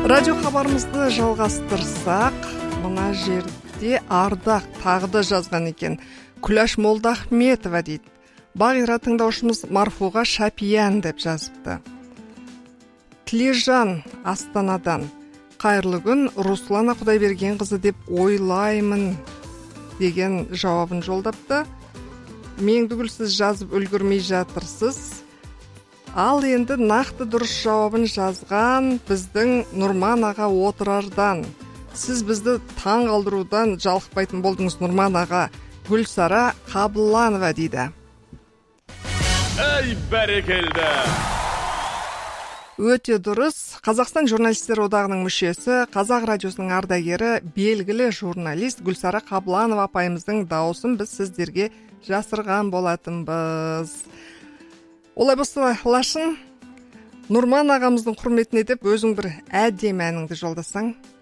Радио хабарымызды жалғастырсақ, мына жерде Ардақ тағы да жазған екен. Күләш Молдахметова дейді. Бағира тыңдаушымыз Марфуға Шапиян деп жазыпты. Тілежан Астанадан. Қайырлы күн, Руслана Құдайбергенқызы деп ойлаймын деген жауабын жолдапты. Меңдігүл, сіз жазып үлгірмей жатырсыз. Ал енді нақты дұрыс жауабын жазған біздің Нұрман аға Отырардан. Сіз бізді таң қалдырудан жалықпайтын болдыңыз, Нұрман аға. Гүлсара Қабыланова дейді. Ей бәрекелді! Өте дұрыс. Қазақстан журналистер одағының мүшесі, Қазақ радиосының ардагері, белгілі журналист Гүлсара Қабыланова апайымыздың дауысын біз сіздерге жасырған болатынбыз. Олай болса, Лашын, Нұрман ағамыздың құрметіне деп өзің бір әдемі әніңді жолдасаң.